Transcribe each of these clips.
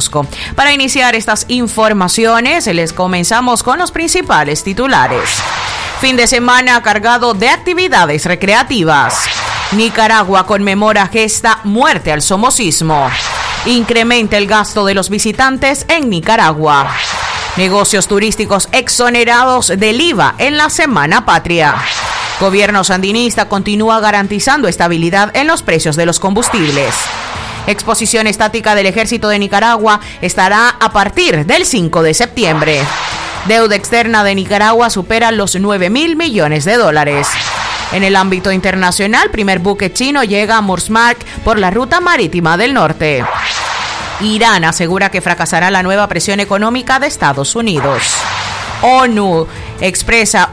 Mosco. Para iniciar estas informaciones, les comenzamos con los principales titulares. Fin de semana cargado de actividades recreativas. Nicaragua conmemora gesta muerte al somocismo. Incrementa el gasto de los visitantes en Nicaragua. Negocios turísticos exonerados del IVA en la Semana Patria. Gobierno sandinista continúa garantizando estabilidad en los precios de los combustibles. Exposición estática del Ejército de Nicaragua estará a partir del 5 de septiembre. Deuda externa de Nicaragua supera los 9.000 millones de dólares. En el ámbito internacional, primer buque chino llega a Murmansk por la ruta marítima del norte. Irán asegura que fracasará la nueva presión económica de Estados Unidos. ONU expresa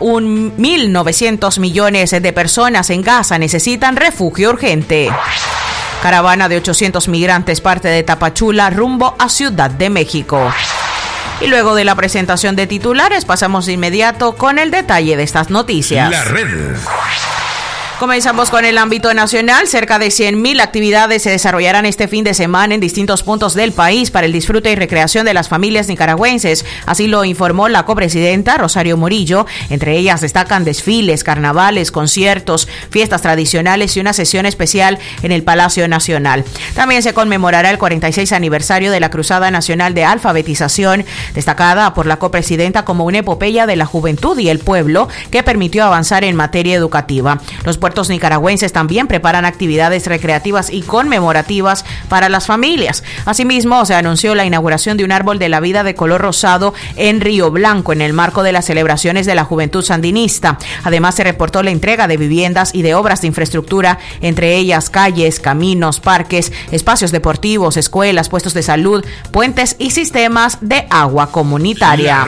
1.900 millones de personas en Gaza necesitan refugio urgente. Caravana de 800 migrantes parte de Tapachula rumbo a Ciudad de México. Y luego de la presentación de titulares, pasamos de inmediato con el detalle de estas noticias. La red. Comenzamos con el ámbito nacional. Cerca de 100.000 actividades se desarrollarán este fin de semana en distintos puntos del país para el disfrute y recreación de las familias nicaragüenses. Así lo informó la copresidenta Rosario Murillo. Entre ellas destacan desfiles, carnavales, conciertos, fiestas tradicionales y una sesión especial en el Palacio Nacional. También se conmemorará el 46 aniversario de la Cruzada Nacional de Alfabetización, destacada por la copresidenta como una epopeya de la juventud y el pueblo que permitió avanzar en materia educativa. Los puertos nicaragüenses también preparan actividades recreativas y conmemorativas para las familias. Asimismo, se anunció la inauguración de un árbol de la vida de color rosado en Río Blanco en el marco de las celebraciones de la Juventud Sandinista. Además, se reportó la entrega de viviendas y de obras de infraestructura, entre ellas calles, caminos, parques, espacios deportivos, escuelas, puestos de salud, puentes y sistemas de agua comunitaria.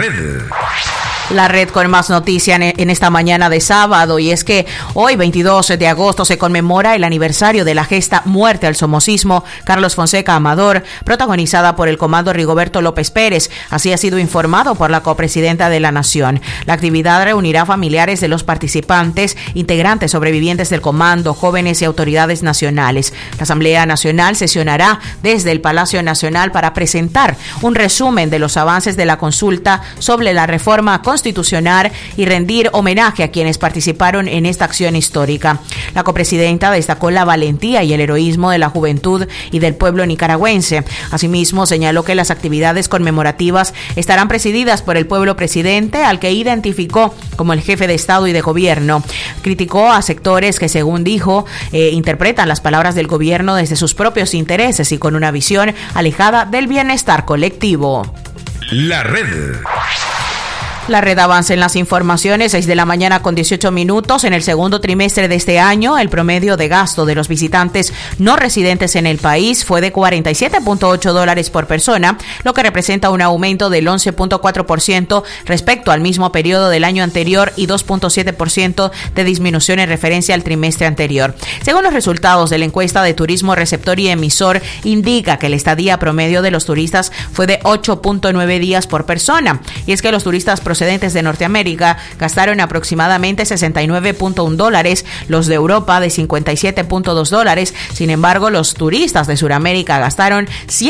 La red con más noticia en esta mañana de sábado, y es que hoy 22 de agosto se conmemora el aniversario de la gesta muerte al somocismo Carlos Fonseca Amador, protagonizada por el comando Rigoberto López Pérez. Así ha sido informado por la copresidenta de la Nación. La actividad reunirá familiares de los participantes, integrantes sobrevivientes del comando, jóvenes y autoridades nacionales. La Asamblea Nacional sesionará desde el Palacio Nacional para presentar un resumen de los avances de la consulta sobre la reforma constitucional y rendir homenaje a quienes participaron en esta acción histórica. La copresidenta destacó la valentía y el heroísmo de la juventud y del pueblo nicaragüense. Asimismo, señaló que las actividades conmemorativas estarán presididas por el pueblo presidente, al que identificó como el jefe de Estado y de Gobierno. Criticó a sectores que, según dijo, interpretan las palabras del gobierno desde sus propios intereses y con una visión alejada del bienestar colectivo. La red. La red avanza en las informaciones, 6 de la mañana con 18 minutos. En el segundo trimestre de este año, el promedio de gasto de los visitantes no residentes en el país fue de $47.8 por persona, lo que representa un aumento del 11.4% respecto al mismo periodo del año anterior y 2.7% de disminución en referencia al trimestre anterior. Según los resultados de la encuesta de turismo receptor y emisor, indica que la estadía promedio de los turistas fue de 8.9 días por persona. Y es que los turistas procedentes de Norteamérica gastaron aproximadamente $69.1, los de Europa de $57.2. Sin embargo, los turistas de Sudamérica gastaron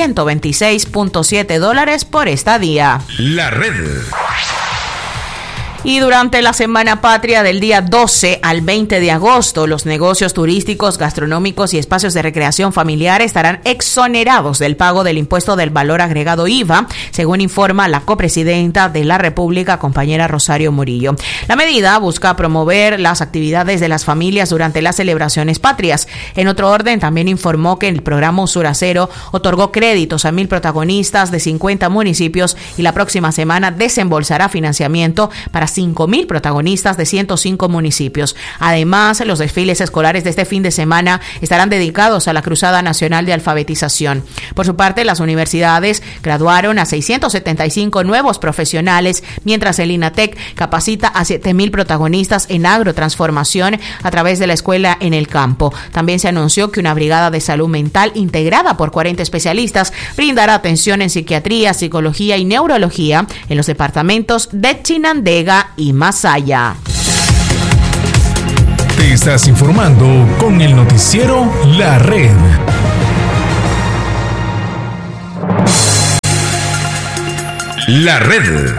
$126.7 por estadía. La red. Y durante la Semana Patria del día 12 al 20 de agosto, los negocios turísticos, gastronómicos y espacios de recreación familiar estarán exonerados del pago del impuesto del valor agregado IVA, según informa la copresidenta de la República, compañera Rosario Murillo. La medida busca promover las actividades de las familias durante las celebraciones patrias. En otro orden, también informó que el programa Usura Cero otorgó créditos a 1,000 protagonistas de 50 municipios y la próxima semana desembolsará financiamiento para 5,000 protagonistas de 105 municipios. Además, los desfiles escolares de este fin de semana estarán dedicados a la Cruzada Nacional de Alfabetización. Por su parte, las universidades graduaron a 675 nuevos profesionales, mientras el INATEC capacita a 7,000 protagonistas en agrotransformación a través de la escuela en el campo. También se anunció que una brigada de salud mental integrada por 40 especialistas brindará atención en psiquiatría, psicología y neurología en los departamentos de Chinandega y Masaya. Te estás informando con el noticiero La Red. La Red.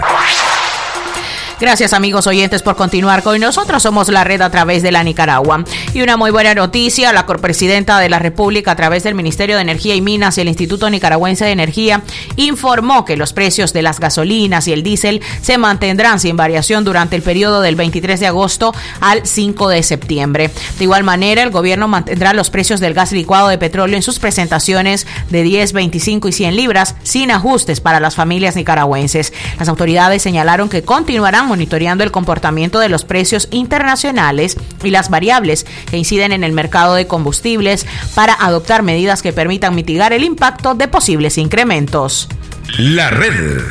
Gracias, amigos oyentes, por continuar con nosotros. Somos La Red a través de la Nicaragua. Y una muy buena noticia: la Corpresidenta de la República, a través del Ministerio de Energía y Minas y el Instituto Nicaragüense de Energía, informó que los precios de las gasolinas y el diésel se mantendrán sin variación durante el periodo del 23 de agosto al 5 de septiembre. De igual manera, el gobierno mantendrá los precios del gas licuado de petróleo en sus presentaciones de 10, 25 y 100 libras, sin ajustes para las familias nicaragüenses. Las autoridades señalaron que continuarán monitoreando el comportamiento de los precios internacionales y las variables que inciden en el mercado de combustibles para adoptar medidas que permitan mitigar el impacto de posibles incrementos. La Red.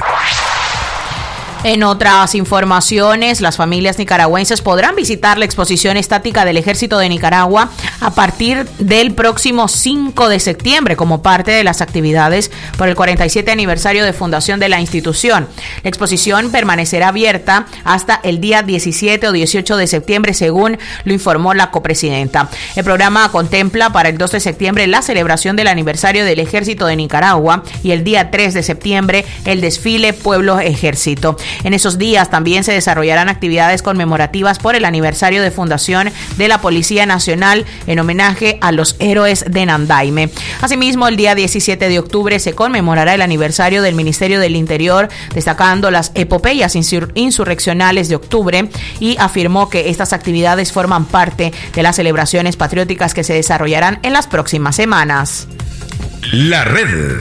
En otras informaciones, las familias nicaragüenses podrán visitar la exposición estática del Ejército de Nicaragua a partir del próximo 5 de septiembre como parte de las actividades por el 47 aniversario de fundación de la institución. La exposición permanecerá abierta hasta el día 17 o 18 de septiembre, según lo informó la copresidenta. El programa contempla para el 2 de septiembre la celebración del aniversario del Ejército de Nicaragua y el día 3 de septiembre el desfile Pueblo Ejército. En esos días también se desarrollarán actividades conmemorativas por el aniversario de fundación de la Policía Nacional en homenaje a los héroes de Nandaime. Asimismo, el día 17 de octubre se conmemorará el aniversario del Ministerio del Interior, destacando las epopeyas insurreccionales de octubre, y afirmó que estas actividades forman parte de las celebraciones patrióticas que se desarrollarán en las próximas semanas. La Red.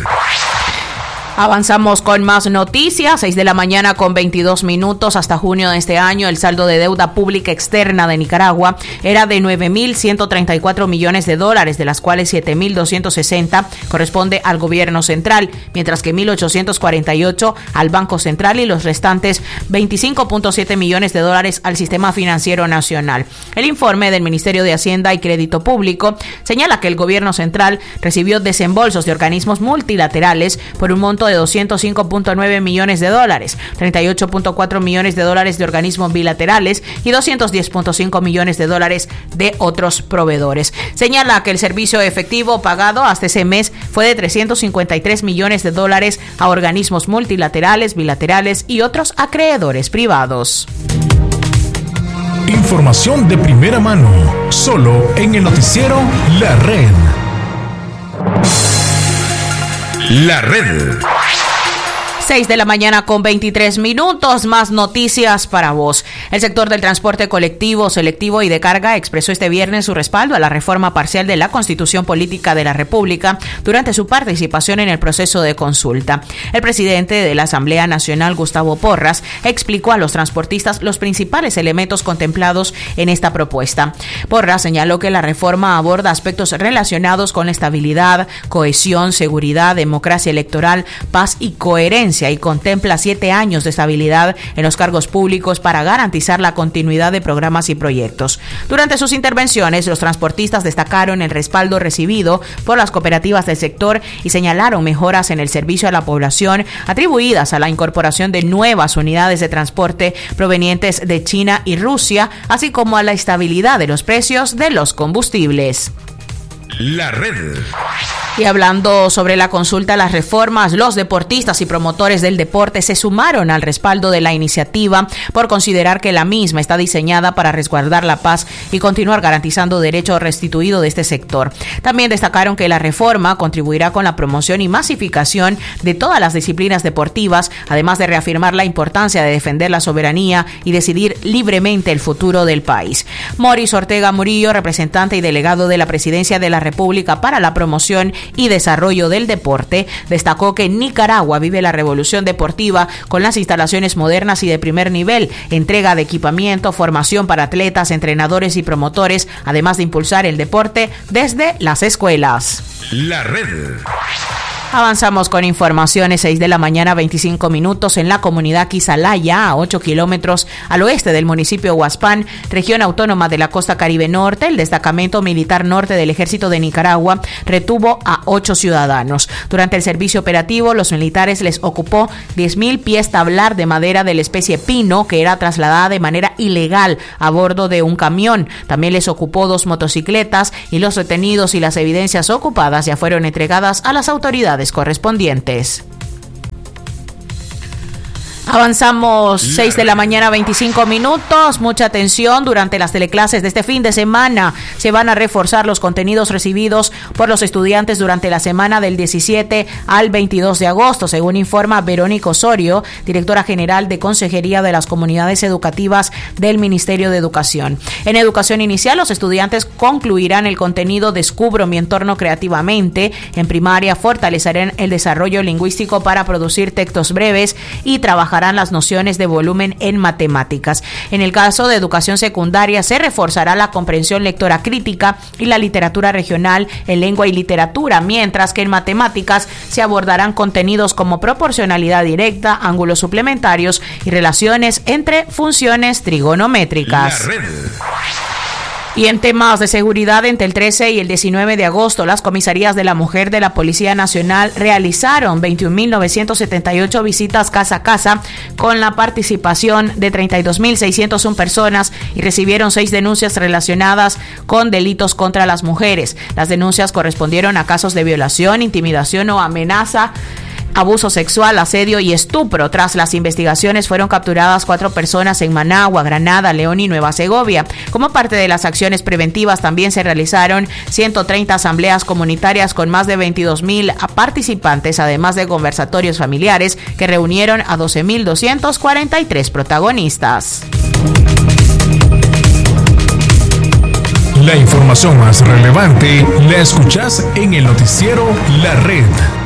Avanzamos con más noticias. 6 de la mañana con 22 minutos. Hasta junio de este año, el saldo de deuda pública externa de Nicaragua era de 9.134 millones de dólares, de las cuales 7.260 corresponde al gobierno central, mientras que 1.848 al Banco Central y los restantes 25.7 millones de dólares al Sistema Financiero Nacional. El informe del Ministerio de Hacienda y Crédito Público señala que el gobierno central recibió desembolsos de organismos multilaterales por un monto de 205.9 millones de dólares, 38.4 millones de dólares de organismos bilaterales y 210.5 millones de dólares de otros proveedores. Señala que el servicio efectivo pagado hasta ese mes fue de 353 millones de dólares a organismos multilaterales, bilaterales y otros acreedores privados. Información de primera mano, solo en el noticiero La Red. La Red. 6 de la mañana con 23 minutos. Más noticias para vos. El sector del transporte colectivo, selectivo y de carga expresó este viernes su respaldo a la reforma parcial de la Constitución Política de la República durante su participación en el proceso de consulta. El presidente de la Asamblea Nacional, Gustavo Porras, explicó a los transportistas los principales elementos contemplados en esta propuesta. Porras señaló que la reforma aborda aspectos relacionados con la estabilidad, cohesión, seguridad, democracia electoral, paz y coherencia, y contempla 7 años de estabilidad en los cargos públicos para garantizar la continuidad de programas y proyectos. Durante sus intervenciones, los transportistas destacaron el respaldo recibido por las cooperativas del sector y señalaron mejoras en el servicio a la población atribuidas a la incorporación de nuevas unidades de transporte provenientes de China y Rusia, así como a la estabilidad de los precios de los combustibles. La Red. Y hablando sobre la consulta a las reformas, los deportistas y promotores del deporte se sumaron al respaldo de la iniciativa por considerar que la misma está diseñada para resguardar la paz y continuar garantizando derecho restituido de este sector. También destacaron que la reforma contribuirá con la promoción y masificación de todas las disciplinas deportivas, además de reafirmar la importancia de defender la soberanía y decidir libremente el futuro del país. Moris Ortega Murillo, representante y delegado de la Presidencia de la República para la promoción y desarrollo del deporte, destacó que Nicaragua vive la revolución deportiva con las instalaciones modernas y de primer nivel, entrega de equipamiento, formación para atletas, entrenadores y promotores, además de impulsar el deporte desde las escuelas. La Red. Avanzamos con informaciones. 6 de la mañana, 25 minutos, en la comunidad Quisalaya, a 8 kilómetros al oeste del municipio Huaspán, región autónoma de la costa Caribe Norte. El destacamento militar norte del Ejército de Nicaragua retuvo a 8 ciudadanos. Durante el servicio operativo, los militares les ocupó 10,000 pies tablar de madera de la especie pino, que era trasladada de manera ilegal a bordo de un camión. También les ocupó 2 motocicletas y los retenidos y las evidencias ocupadas ya fueron entregadas a las autoridades correspondientes. Avanzamos 6 de la mañana, 25 minutos. Mucha atención, durante las teleclases de este fin de semana se van a reforzar los contenidos recibidos por los estudiantes durante la semana del 17 al 22 de agosto, según informa Verónica Osorio, directora general de Consejería de las Comunidades Educativas del Ministerio de Educación. En educación inicial, los estudiantes concluirán el contenido Descubro mi entorno creativamente. En primaria, fortalecerán el desarrollo lingüístico para producir textos breves y trabajar las nociones de volumen en matemáticas. En el caso de educación secundaria, se reforzará la comprensión lectora crítica y la literatura regional en lengua y literatura, mientras que en matemáticas se abordarán contenidos como proporcionalidad directa, ángulos suplementarios y relaciones entre funciones trigonométricas. Y en temas de seguridad, entre el 13 y el 19 de agosto, las comisarías de la mujer de la Policía Nacional realizaron 21.978 visitas casa a casa con la participación de 32.601 personas y recibieron 6 denuncias relacionadas con delitos contra las mujeres. Las denuncias correspondieron a casos de violación, intimidación o amenaza, abuso sexual, asedio y estupro. Tras las investigaciones fueron capturadas 4 personas en Managua, Granada, León y Nueva Segovia. Como parte de las acciones preventivas también se realizaron 130 asambleas comunitarias con más de 22.000 participantes, además de conversatorios familiares que reunieron a 12.243 protagonistas. La información más relevante la escuchás en el noticiero La Red.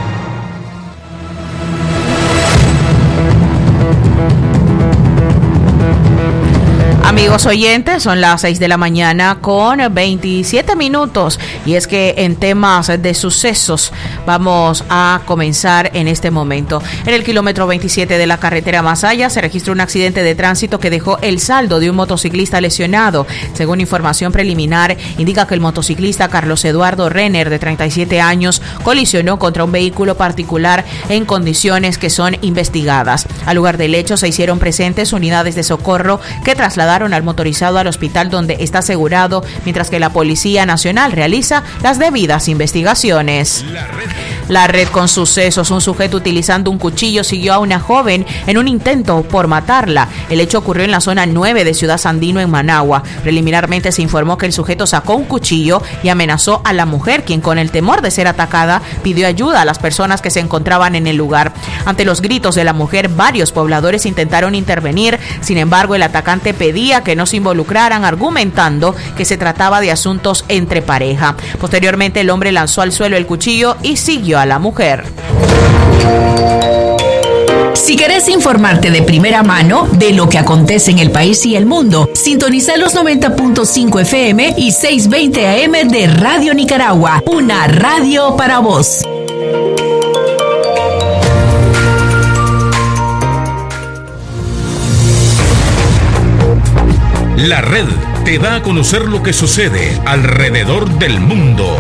Amigos oyentes, son las 6 de la mañana con 27 minutos y es que en temas de sucesos vamos a comenzar en este momento. En el kilómetro 27 de la carretera Masaya se registró un accidente de tránsito que dejó el saldo de un motociclista lesionado. Según información preliminar, indica que el motociclista Carlos Eduardo Renner, de 37 años, colisionó contra un vehículo particular en condiciones que son investigadas. Al lugar del hecho se hicieron presentes unidades de socorro que trasladaron al motorizado al hospital donde está asegurado, mientras que la Policía Nacional realiza las debidas investigaciones. La red con sucesos. Un sujeto utilizando un cuchillo siguió a una joven en un intento por matarla. El hecho ocurrió en la zona 9 de Ciudad Sandino, en Managua. Preliminarmente se informó que el sujeto sacó un cuchillo y amenazó a la mujer, quien con el temor de ser atacada pidió ayuda a las personas que se encontraban en el lugar. Ante los gritos de la mujer, varios pobladores intentaron intervenir. Sin embargo, el atacante pedía que no se involucraran, argumentando que se trataba de asuntos entre pareja. Posteriormente, el hombre lanzó al suelo el cuchillo y siguió a la mujer. Si querés informarte de primera mano de lo que acontece en el país y el mundo, sintoniza los 90.5 FM y 620 AM de Radio Nicaragua, una radio para vos. La Red te da a conocer lo que sucede alrededor del mundo.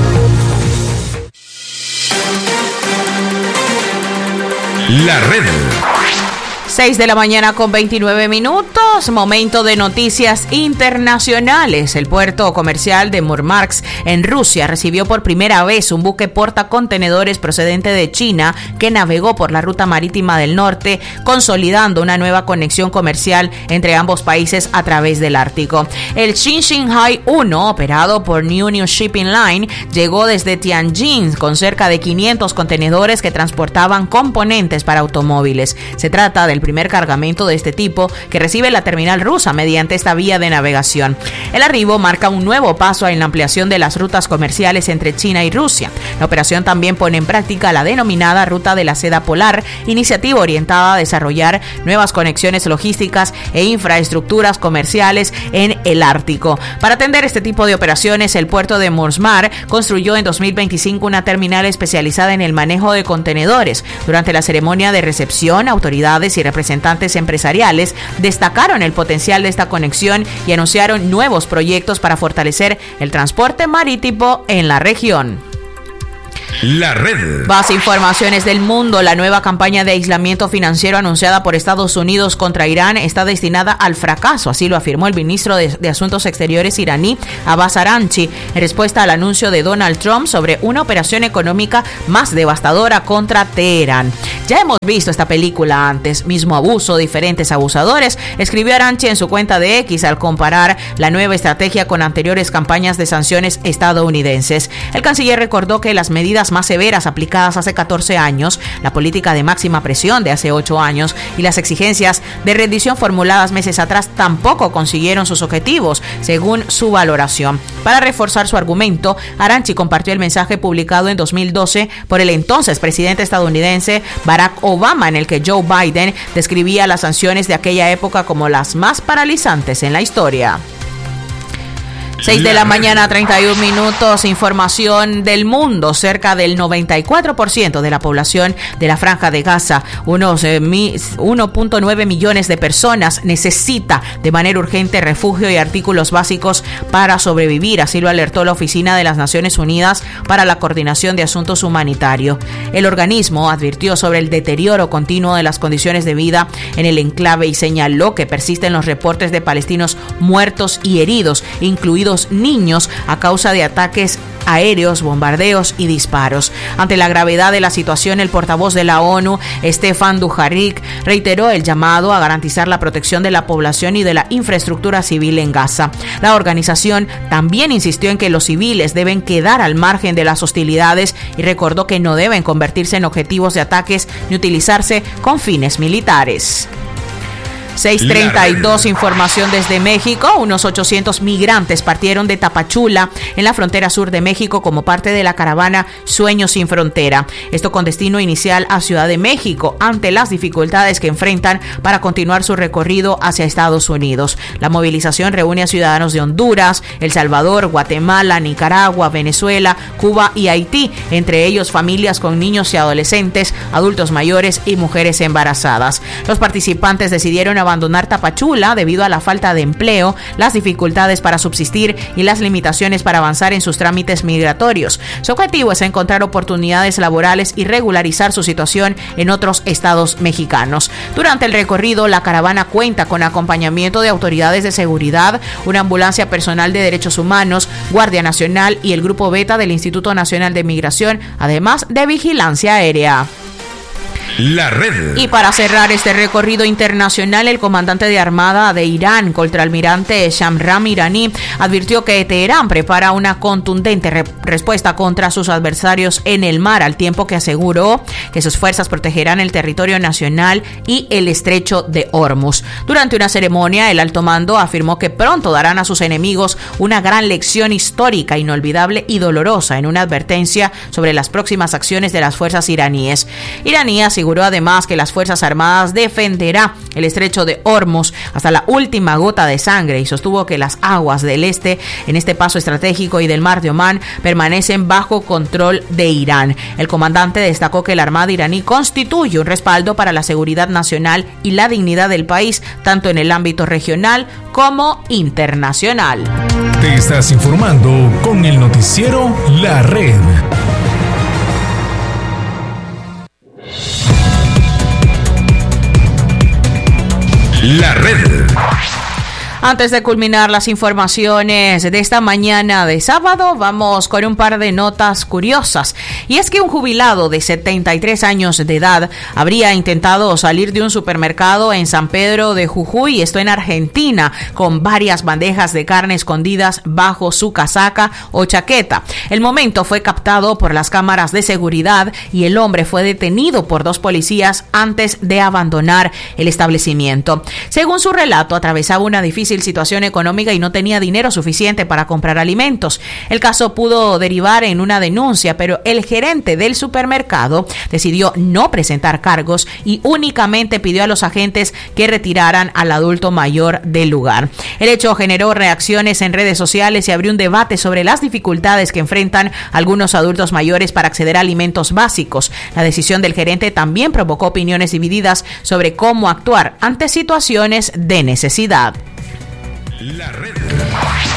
La Red. 6 de la mañana con 29 minutos, momento de noticias internacionales. El puerto comercial de Murmansk en Rusia recibió por primera vez un buque portacontenedores procedente de China que navegó por la ruta marítima del norte, consolidando una nueva conexión comercial entre ambos países a través del Ártico. El Xinxinhai 1, operado por New Shipping Line, llegó desde Tianjin con cerca de 500 contenedores que transportaban componentes para automóviles. Se trata del primer cargamento de este tipo que recibe la terminal rusa mediante esta vía de navegación. El arribo marca un nuevo paso en la ampliación de las rutas comerciales entre China y Rusia. La operación también pone en práctica la denominada Ruta de la Seda Polar, iniciativa orientada a desarrollar nuevas conexiones logísticas e infraestructuras comerciales en el Ártico. Para atender este tipo de operaciones, el puerto de Murmansk construyó en 2025 una terminal especializada en el manejo de contenedores. Durante la ceremonia de recepción, autoridades y representantes empresariales destacaron el potencial de esta conexión y anunciaron nuevos proyectos para fortalecer el transporte marítimo en la región. La red. Más informaciones del mundo. La nueva campaña de aislamiento financiero anunciada por Estados Unidos contra Irán está destinada al fracaso, así lo afirmó el ministro de Asuntos Exteriores iraní, Abbas Araghchi, en respuesta al anuncio de Donald Trump sobre una operación económica más devastadora contra Teherán. Ya hemos visto esta película antes, mismo abuso, diferentes abusadores, escribió Araghchi en su cuenta de X al comparar la nueva estrategia con anteriores campañas de sanciones estadounidenses. El canciller recordó que las medidas más severas aplicadas hace 14 años, la política de máxima presión de hace 8 años y las exigencias de rendición formuladas meses atrás tampoco consiguieron sus objetivos, según su valoración. Para reforzar su argumento, Araghchi compartió el mensaje publicado en 2012 por el entonces presidente estadounidense Barack Obama, en el que Joe Biden describía las sanciones de aquella época como las más paralizantes en la historia. 6 de la mañana, 31 minutos, información del mundo. Cerca del 94% de la población de la Franja de Gaza, unos 1.9 millones de personas, necesita de manera urgente refugio y artículos básicos para sobrevivir, así lo alertó la Oficina de las Naciones Unidas para la Coordinación de Asuntos Humanitarios. El organismo advirtió sobre el deterioro continuo de las condiciones de vida en el enclave y señaló que persisten los reportes de palestinos muertos y heridos, incluidos niños, a causa de ataques aéreos, bombardeos y disparos. Ante la gravedad de la situación, el portavoz de la ONU, Stefan Dujarric, reiteró el llamado a garantizar la protección de la población y de la infraestructura civil en Gaza. La organización también insistió en que los civiles deben quedar al margen de las hostilidades y recordó que no deben convertirse en objetivos de ataques ni utilizarse con fines militares. 6:32, información desde México. Unos 800 migrantes partieron de Tapachula, en la frontera sur de México, como parte de la caravana Sueños sin Frontera. Esto con destino inicial a Ciudad de México, ante las dificultades que enfrentan para continuar su recorrido hacia Estados Unidos. La movilización reúne a ciudadanos de Honduras, El Salvador, Guatemala, Nicaragua, Venezuela, Cuba y Haití, entre ellos familias con niños y adolescentes, adultos mayores y mujeres embarazadas. Los participantes decidieron abandonar Tapachula debido a la falta de empleo, las dificultades para subsistir y las limitaciones para avanzar en sus trámites migratorios. Su objetivo es encontrar oportunidades laborales y regularizar su situación en otros estados mexicanos. Durante el recorrido, la caravana cuenta con acompañamiento de autoridades de seguridad, una ambulancia personal de derechos humanos, Guardia Nacional y el Grupo Beta del Instituto Nacional de Migración, además de vigilancia aérea. La red. Y para cerrar este recorrido internacional, el comandante de Armada de Irán, contraalmirante Shamram Irani, advirtió que Teherán prepara una contundente respuesta contra sus adversarios en el mar, al tiempo que aseguró que sus fuerzas protegerán el territorio nacional y el estrecho de Hormuz. Durante una ceremonia, el alto mando afirmó que pronto darán a sus enemigos una gran lección histórica, inolvidable y dolorosa, en una advertencia sobre las próximas acciones de las fuerzas iraníes. Iraní aseguró además que las Fuerzas Armadas defenderá el estrecho de Hormuz hasta la última gota de sangre y sostuvo que las aguas del este, en este paso estratégico, y del mar de Omán permanecen bajo control de Irán. El comandante destacó que la Armada iraní constituye un respaldo para la seguridad nacional y la dignidad del país, tanto en el ámbito regional como internacional. Te estás informando con el noticiero La Red. La red. Antes de culminar las informaciones de esta mañana de sábado, vamos con un par de notas curiosas. Y es que un jubilado de 73 años de edad habría intentado salir de un supermercado en San Pedro de Jujuy, esto en Argentina, con varias bandejas de carne escondidas bajo su casaca o chaqueta. El momento fue captado por las cámaras de seguridad y el hombre fue detenido por 2 policías antes de abandonar el establecimiento. Según su relato, atravesaba una difícil situación económica y no tenía dinero suficiente para comprar alimentos. El caso pudo derivar en una denuncia, pero el gerente del supermercado decidió no presentar cargos y únicamente pidió a los agentes que retiraran al adulto mayor del lugar. El hecho generó reacciones en redes sociales y abrió un debate sobre las dificultades que enfrentan algunos adultos mayores para acceder a alimentos básicos. La decisión del gerente también provocó opiniones divididas sobre cómo actuar ante situaciones de necesidad. La red.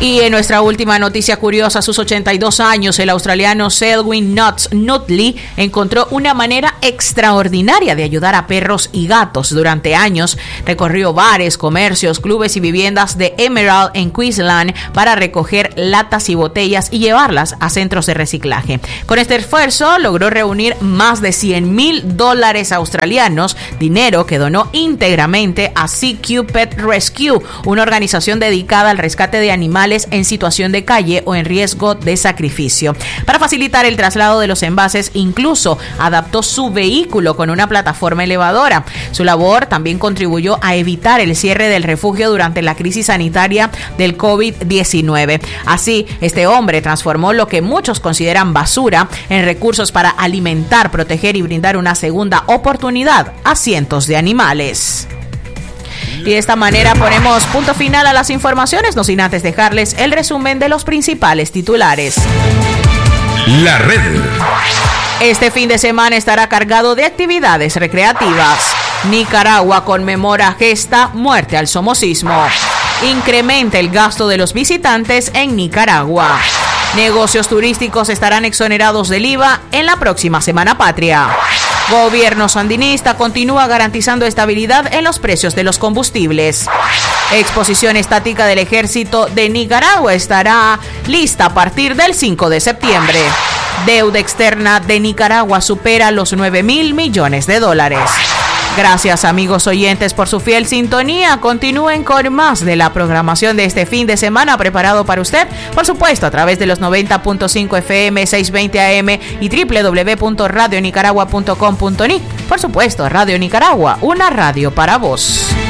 Y en nuestra última noticia curiosa, a sus 82 años, el australiano Selwyn Nutley encontró una manera extraordinaria de ayudar a perros y gatos. Durante años recorrió bares, comercios, clubes y viviendas de Emerald en Queensland para recoger latas y botellas y llevarlas a centros de reciclaje. Con este esfuerzo logró reunir más de $100,000 australianos, dinero que donó íntegramente a CQ Pet Rescue, una organización dedicada al rescate de animales en situación de calle o en riesgo de sacrificio. Para facilitar el traslado de los envases, incluso adaptó su vehículo con una plataforma elevadora. Su labor también contribuyó a evitar el cierre del refugio durante la crisis sanitaria del COVID-19. Así, este hombre transformó lo que muchos consideran basura en recursos para alimentar, proteger y brindar una segunda oportunidad a cientos de animales. Y de esta manera ponemos punto final a las informaciones, no sin antes dejarles el resumen de los principales titulares. La red. Este fin de semana estará cargado de actividades recreativas. Nicaragua conmemora gesta muerte al somocismo. Incrementa el gasto de los visitantes en Nicaragua. Negocios turísticos estarán exonerados del IVA en la próxima Semana Patria. Gobierno sandinista continúa garantizando estabilidad en los precios de los combustibles. Exposición estática del Ejército de Nicaragua estará lista a partir del 5 de septiembre. Deuda externa de Nicaragua supera los $9,000 millones. Gracias, amigos oyentes, por su fiel sintonía. Continúen con más de la programación de este fin de semana preparado para usted, por supuesto, a través de los 90.5 FM, 620 AM y www.radionicaragua.com.ni. Por supuesto, Radio Nicaragua, una radio para vos.